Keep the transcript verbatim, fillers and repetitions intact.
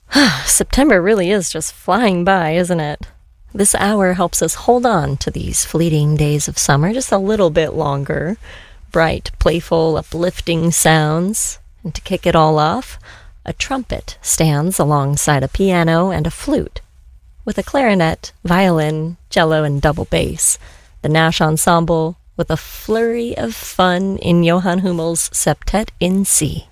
September really is just flying by, isn't it? This hour helps us hold on to these fleeting days of summer just a little bit longer. Bright, playful, uplifting sounds. And to kick it all off, a trumpet stands alongside a piano and a flute. With a clarinet, violin, cello, and double bass, the Nash Ensemble with a flurry of fun in Johann Hummel's Septet in C.